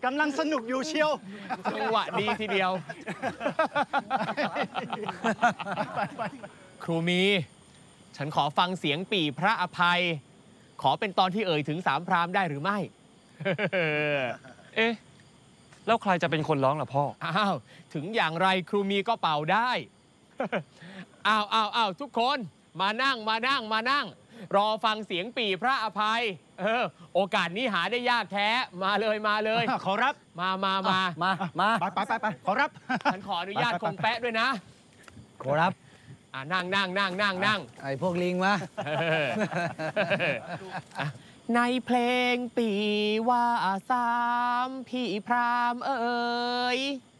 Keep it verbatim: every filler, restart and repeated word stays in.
กำลังสนุกอยู่เชียวจังหวะดีทีเดียว ครูมี ฉันขอฟังเสียงปี่พระอภัย ขอเป็นตอนที่เอ่ยถึงสามพราหมณ์ได้หรือไม่เอ๊ะ แล้วใครจะเป็นคนร้องล่ะพ่ออ้าว ถึงอย่างไรครูมีก็เป่าได้ อ้าวอ้าวอ้าวทุกคนมานั่งมานั่งมานั่ง รอฟังเสียงปี่พระอภัย เออ โอกาสนี้หาได้ยากแท้ มาเลยมาเลยขอรับมามามามา มาไปไปไปไปขอรับฉันขออนุญาตคงแปะด้วยนะขอรับอ่านั่งนั่งนั่งนั่งนั่งไอ้พวกลิงมาในเพลงปีว่าสามพี่พรามเอ๋ย